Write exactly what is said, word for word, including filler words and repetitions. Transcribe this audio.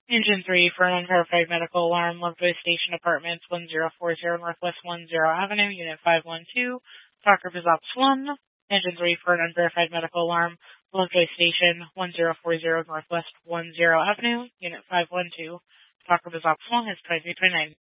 Engine three for an unverified medical alarm, Lovejoy Station Apartments, one zero four zero Northwest one zero Avenue, Unit five one two, Talk Purpose Ops one. Engine three for an unverified medical alarm, Lovejoy Station, one zero four zero Northwest one zero Avenue, Unit five one two, Talk Purpose Ops one is twenty-three twenty-nine.